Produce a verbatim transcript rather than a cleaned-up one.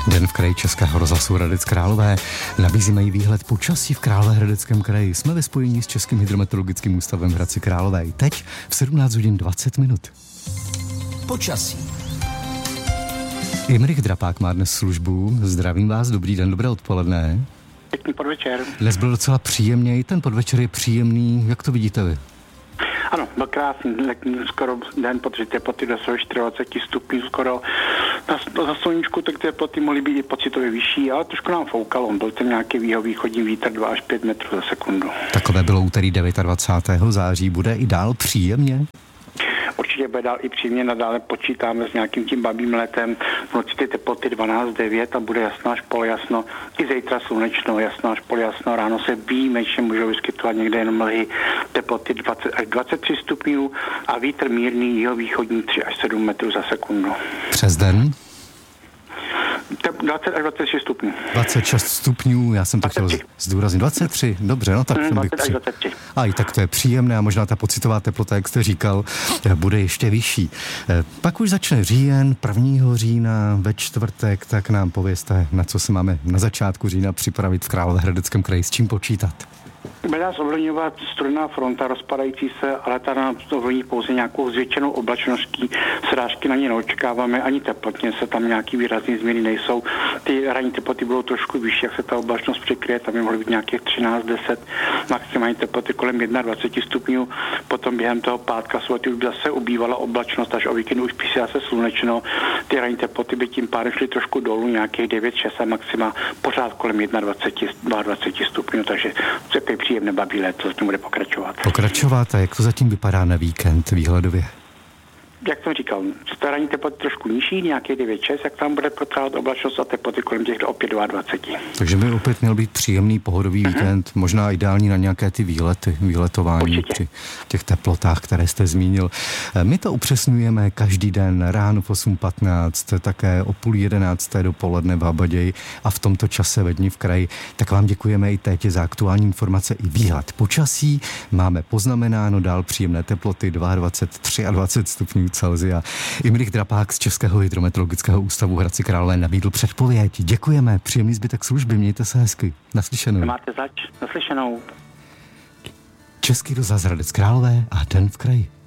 Den v kraji Českého rozhlasu Hradec Králové. Nabízíme jí výhled počasí v Královéhradeckém kraji. Jsme ve spojení s Českým hydrometeorologickým ústavem v Hradci Králové. Teď v sedmnáct hodin dvacet minut. Počasí. Imrich Drapák má dnes službu. Zdravím vás, dobrý den, dobré odpoledne. Pěkný podvečer. Dnes byl docela příjemně, i ten podvečer je příjemný. Jak to vidíte vy? Ano, byl krásný, letní skoro den, protože teploty dosahují dvacet čtyři stupňů skoro. Na, na sluníčku tak teploty mohly být i pocitově vyšší, ale trošku nám foukalo. Byl ten nějaký východní vítr dva až pět metrů za sekundu. Takové bylo úterý dvacátého devátého září. Bude i dál příjemně? Určitě bude dál i příjemně, nadále počítáme s nějakým tím babím letem. V noci ty teploty dvanáct devět a bude jasno až polojasno. I zítra slunečno, jasno až polojasno. Ráno se výjimečně můžou vyskytovat někde jen mlhy, teploty dvacet až dvacet tři stupňů a vítr mírný jihovýchodní tři až sedm metrů za sekundu. Přes den? dvacet až dvacet tři stupňů. dvacet šest stupňů, já jsem to chtěl zdůraznit. dvacet tři, dobře, no tak mm, jsem bych při... A i tak to je příjemné a možná ta pocitová teplota, jak jste říkal, bude ještě vyšší. Pak už začne říjen, prvního října ve čtvrtek, tak nám povězte, na co se máme na začátku října připravit v Královéhradeckém kraji, s čím počítat. Bude nás ovlivňovat studená fronta rozpadající se, ale ta nám ovlivní pouze nějakou zvětšenou oblačností. Srážky na ně neočekáváme, ani teplotně se tam nějaký výrazný změny nejsou. Ty ranní teploty budou trošku vyšší, jak se ta oblačnost přikryje, tam by mohly být nějakých třináct deset, maximální teploty kolem dvacet jedna stupňů. Potom během toho pátka soboty už by zase ubývala oblačnost, až o víkendu už píše zase slunečno. Ty ranní teploty by tím pádem šly trošku dolů, nějakých devět šest a maxima pořád kolem dvacet jedna dvacet dva stupňů, takže takový příjemné babí léto, zatím bude pokračovat. Pokračovat a jak to zatím vypadá na víkend výhledově? Jak jsem říkal, starání teploty trošku nižší, nějaké devět šest, jak tam bude potřebovat oblačnost a teploty kolem těch opět dvacet dva. Takže by opět měl být příjemný pohodový uh-huh. víkend, možná ideální na nějaké ty výlety, výletování Určitě. Při těch teplotách, které jste zmínil. My to upřesňujeme každý den ráno v osm patnáct, také o půl jedenácté dopoledne v Habaději a v tomto čase ve dni v kraji. Tak vám děkujeme i teď za aktuální informace i výhled počasí. Máme poznamenáno dál příjemné teploty dvacet dva, dvacet tři stupňů Celsia. Imrich Drapák z Českého hydrometeorologického ústavu Hradci Králové nabídl předpověď. Děkujeme, příjemný zbytek služby, mějte se hezky. Naslyšenou. Nemáte zač, naslyšenou. Český rozhlas Hradec Králové a Den v kraji.